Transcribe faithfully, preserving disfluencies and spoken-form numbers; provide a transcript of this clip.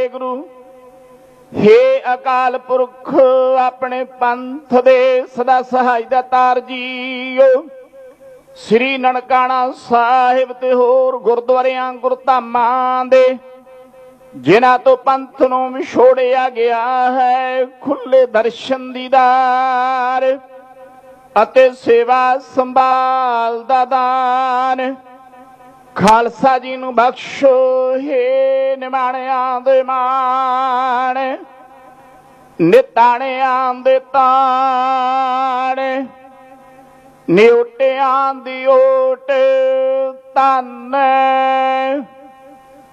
वाहेगुरु। हे अकाल पुरख अपने पंथ दे सदा सहाय दातार जीओ। श्री ननकाना साहिब ते होर गुरुद्वारियां गुरधामां दे जिन्हां तो पंथ नूं विछोड़िया गया है, खुले दर्शन दीदार अते सेवा संभाल दा दान खालसा जी नूं बख्शो। हे निमाणियां दे मान, निताणियां दे ताण, निउटियां दी ओट धन